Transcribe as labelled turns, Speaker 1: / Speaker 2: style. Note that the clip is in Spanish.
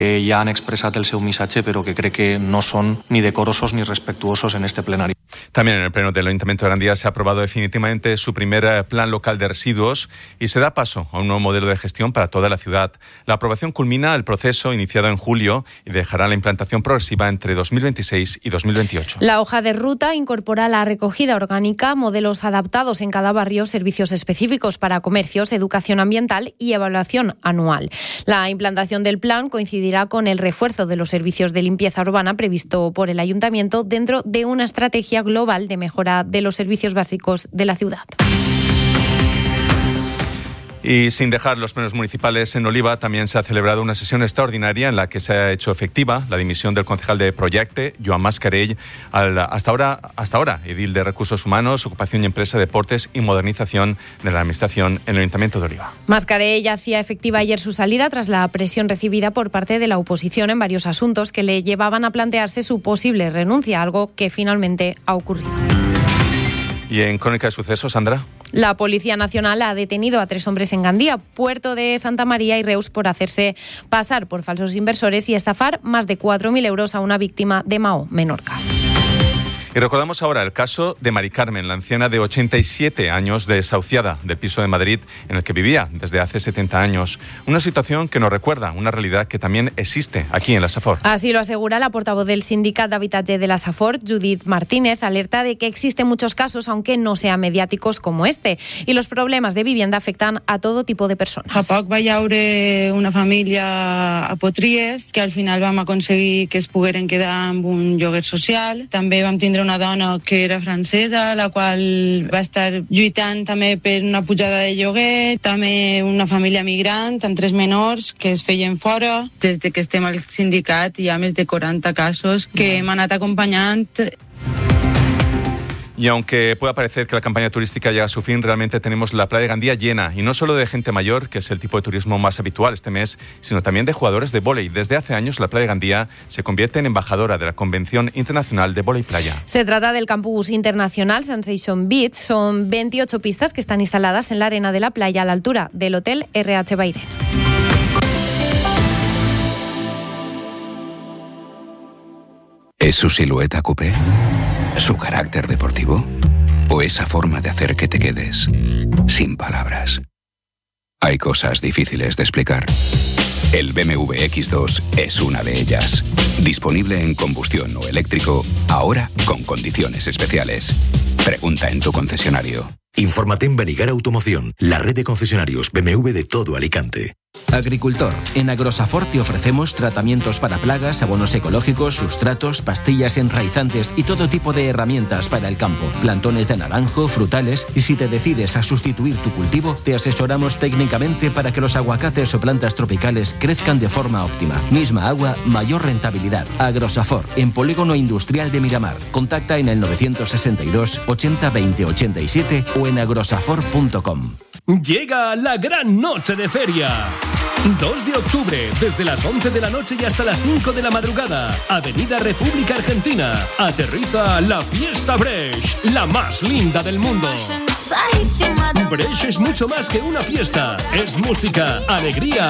Speaker 1: Ja han expressat el seu missatge, però que crec que no son ni decorosos ni respetuosos en este plenario.
Speaker 2: También en el Pleno del Ayuntamiento de Gandía se ha aprobado definitivamente su primer plan local de residuos y se da paso a un nuevo modelo de gestión para toda la ciudad. La aprobación culmina el proceso iniciado en julio y dejará la implantación progresiva entre 2026 y 2028.
Speaker 3: La hoja de ruta incorpora la recogida orgánica, modelos adaptados en cada barrio, servicios específicos para comercios, educación ambiental y evaluación anual. La implantación del plan coincidirá con el refuerzo de los servicios de limpieza urbana previsto por el Ayuntamiento dentro de una estrategia global de mejora de los servicios básicos de la ciudad.
Speaker 2: Y sin dejar los plenos municipales en Oliva, también se ha celebrado una sesión extraordinaria en la que se ha hecho efectiva la dimisión del concejal de Proyecte, Joan Mascarell, hasta ahora edil de Recursos Humanos, Ocupación y Empresa, Deportes y Modernización de la Administración en el Ayuntamiento de Oliva.
Speaker 3: Mascarell hacía efectiva ayer su salida tras la presión recibida por parte de la oposición en varios asuntos que le llevaban a plantearse su posible renuncia, algo que finalmente ha ocurrido.
Speaker 2: Y en Crónica de Sucesos, Sandra.
Speaker 3: La Policía Nacional ha detenido a 3 hombres en Gandía, Puerto de Santa María y Reus por hacerse pasar por falsos inversores y estafar más de 4.000 euros a una víctima de Mahó, Menorca.
Speaker 2: Y recordamos ahora el caso de Mari Carmen, la anciana de 87 años desahuciada del piso de Madrid en el que vivía desde hace 70 años. Una situación que nos recuerda una realidad que también existe aquí en la Safor.
Speaker 3: Así lo asegura la portavoz del Sindicat d'Habitatge de la Safor, Judith Martínez, alerta de que existen muchos casos, aunque no sean mediáticos como este, y los problemas de vivienda afectan a todo tipo de personas.
Speaker 4: Fa poc va haure una família a Potries que al final vam aconseguir que es pogueren quedar amb un lloguer social. També vam tindre una dona que era francesa, la qual va estar lluitant també per una pujada de lloguer, també una família migrant amb 3 menors que es feien fora. Des de que estem al sindicat hi ha més de 40 casos que hem anat acompanyant.
Speaker 2: Y aunque pueda parecer que la campaña turística llega a su fin, realmente tenemos la playa de Gandía llena, y no solo de gente mayor, que es el tipo de turismo más habitual este mes, sino también de jugadores de vóley. Desde hace años, la playa de Gandía se convierte en embajadora de la Convención Internacional de Vóley Playa.
Speaker 3: Se trata del campus internacional Sensation Beach. Son 28 pistas que están instaladas en la arena de la playa a la altura del Hotel RH Bairén.
Speaker 5: ¿Es su silueta coupé? ¿Su carácter deportivo? ¿O esa forma de hacer que te quedes sin palabras? Hay cosas difíciles de explicar. El BMW X2 es una de ellas. Disponible en combustión o eléctrico, ahora con condiciones especiales. Pregunta en tu concesionario.
Speaker 6: Infórmate en Benigar Automoción, la red de concesionarios BMW de todo Alicante.
Speaker 7: Agricultor, en Agrosafor te ofrecemos tratamientos para plagas, abonos ecológicos, sustratos, pastillas enraizantes y todo tipo de herramientas para el campo, plantones de naranjo, frutales, y si te decides a sustituir tu cultivo, te asesoramos técnicamente para que los aguacates o plantas tropicales crezcan de forma óptima. Misma agua, mayor rentabilidad. Agrosafor, en Polígono Industrial de Miramar. Contacta en el 962 80 20 87 o en agrosafor.com.
Speaker 8: Llega la gran noche de feria. 2 de octubre, desde las 11 de la noche y hasta las 5 de la madrugada. Avenida República Argentina. Aterriza la Fiesta Brecht, la más linda del mundo. Brecht es mucho más que una fiesta. Es música, alegría